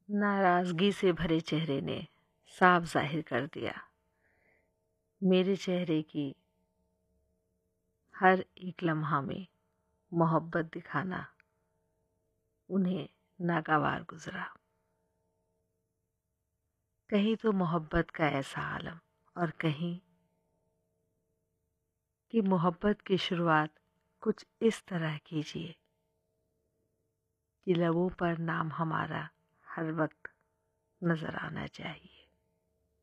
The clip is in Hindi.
नाराज़गी से भरे चेहरे ने साफ जाहिर कर दिया, मेरे चेहरे की हर एक लम्हा में मोहब्बत दिखाना उन्हें नागवार गुजरा। कहीं तो मोहब्बत का ऐसा आलम, और कहीं कि मोहब्बत की शुरुआत कुछ इस तरह कीजिए कि लबों पर नाम हमारा हर वक्त नज़र आना चाहिए।